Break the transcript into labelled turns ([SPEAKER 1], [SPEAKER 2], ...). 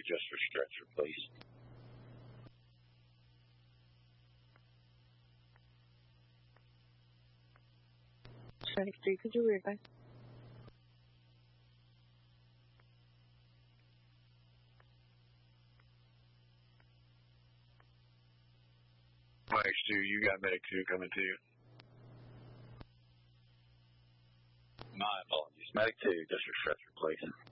[SPEAKER 1] just for stretcher, please.
[SPEAKER 2] Medic 3, could you read back?
[SPEAKER 1] Medic 2, you got Medic 2 coming to you. My apologies. Medic 2, just for stretcher, please.